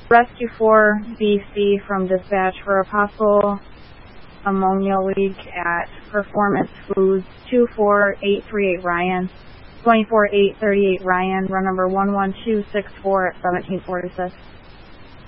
Rescue 4 BC from dispatch for a possible ammonia leak at Performance Foods, 24838 Ryan, 24838 Ryan, run number 11264 at 1746.